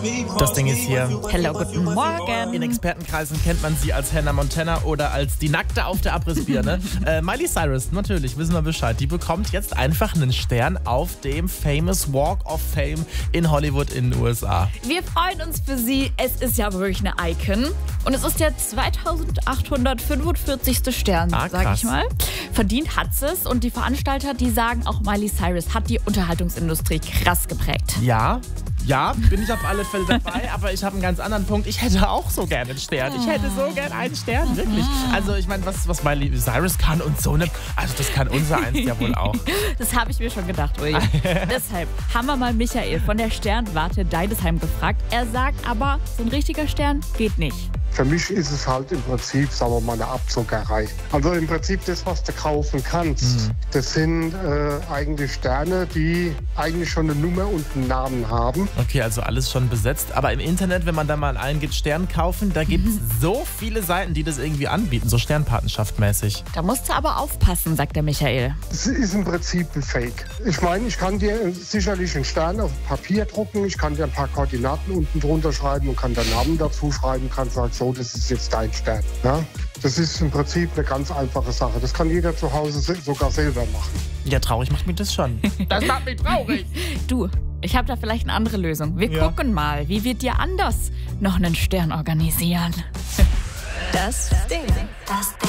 Das Ding ist hier. Hello, guten Morgen. In Expertenkreisen kennt man sie als Hannah Montana oder als die Nackte auf der Abrissbirne. Miley Cyrus, natürlich, wissen wir Bescheid. Die bekommt jetzt einfach einen Stern auf dem Famous Walk of Fame in Hollywood in den USA. Wir freuen uns für sie. Es ist ja wirklich eine Icon. Und es ist der 2845. Stern, sag ich mal. Verdient hat es. Und die Veranstalter, die sagen, auch Miley Cyrus hat die Unterhaltungsindustrie krass geprägt. Ja, bin ich auf alle Fälle dabei, aber ich habe einen ganz anderen Punkt. Ich hätte auch so gerne einen Stern. Ich hätte so gerne einen Stern, wirklich. Also ich meine, was Miley Cyrus kann und so, ne? Also das kann unser Eins ja wohl auch. Das habe ich mir schon gedacht, Uli. Deshalb haben wir mal Michael von der Sternwarte Deidesheim gefragt. Er sagt aber, so ein richtiger Stern geht nicht. Für mich ist es halt im Prinzip, sagen wir mal, eine Abzockerei. Also im Prinzip das, was du kaufen kannst, das sind eigentlich Sterne, die eigentlich schon eine Nummer und einen Namen haben. Okay, also alles schon besetzt. Aber im Internet, wenn man da mal eingibt, Stern kaufen, da gibt es so viele Seiten, die das irgendwie anbieten, so Sternpatenschaft-mäßig. Da musst du aber aufpassen, sagt der Michael. Es ist im Prinzip ein Fake. Ich meine, ich kann dir sicherlich einen Stern auf Papier drucken, ich kann dir ein paar Koordinaten unten drunter schreiben und kann den Namen dazu schreiben, kann sagen, so, das ist jetzt dein Stern. Ja? Das ist im Prinzip eine ganz einfache Sache. Das kann jeder zu Hause sogar selber machen. Ja, traurig macht mich das schon. Das macht mich traurig. Du, ich habe da vielleicht eine andere Lösung. Wir gucken mal, wie wir dir anders noch einen Stern organisieren. Das Ding.